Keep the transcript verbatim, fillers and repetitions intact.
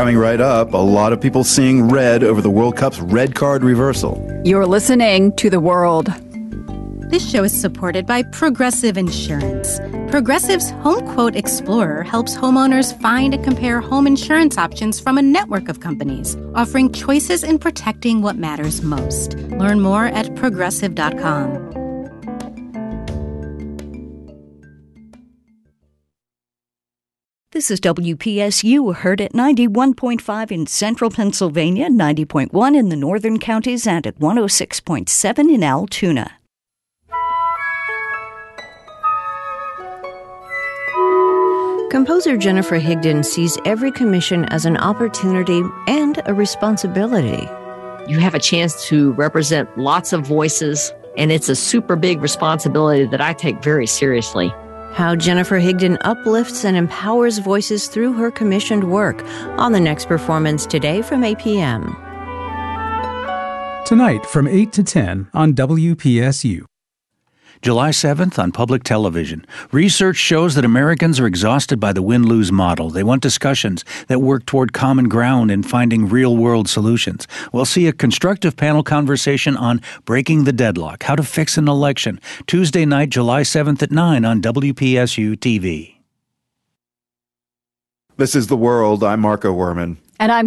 coming right up. A lot of people seeing red over the World Cup's red card reversal. You're listening to The World. This show is supported by Progressive Insurance. Progressive's Home Quote Explorer helps homeowners find and compare home insurance options from a network of companies, offering choices in protecting what matters most. Learn more at progressive dot com. This is W P S U, heard at ninety-one point five in central Pennsylvania, ninety point one in the northern counties, and at one oh six point seven in Altoona. Composer Jennifer Higdon sees every commission as an opportunity and a responsibility. You have a chance to represent lots of voices, and it's a super big responsibility that I take very seriously. How Jennifer Higdon uplifts and empowers voices through her commissioned work on the next performance today from eight p.m. Tonight from eight to ten on W P S U. July seventh on public television. Research shows that Americans are exhausted by the win-lose model. They want discussions that work toward common ground and finding real-world solutions. We'll see a constructive panel conversation on breaking the deadlock, how to fix an election. Tuesday night, July seventh at nine on W P S U T V. This is The World. I'm Marco Werman. And I'm